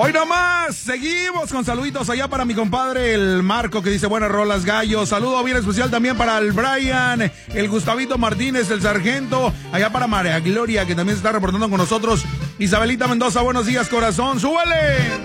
Hoy nomás, seguimos con saluditos allá para mi compadre el Marco, que dice buenas rolas, gallo. Saludo bien especial también para el Brian, el Gustavito Martínez, el Sargento, allá para María Gloria, que también se está reportando con nosotros. Isabelita Mendoza, buenos días, corazón, súbele.